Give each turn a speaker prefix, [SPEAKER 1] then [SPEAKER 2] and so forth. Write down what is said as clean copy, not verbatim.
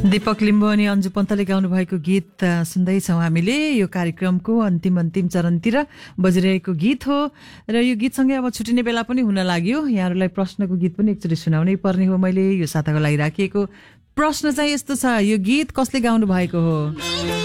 [SPEAKER 1] दीपक लिम्बू अनि अन्जु पन्तले गाउनु भएको गीत सुन्दैछौँ हामीले। यो कार्यक्रमको अन्तिम चरणतिर बजिरहेको गीत हो र यो गीतसँगै अब छुटिने बेला पनि हुन लाग्यो। यहाँहरूलाई प्रश्नको गीत पनि एकचोटि सुनाउनै पर्ने हो। मैले यो साताको लागि राखिएको प्रश्न चाहिँ यस्तो छ, यो गीत कसले गाउनु भएको हो?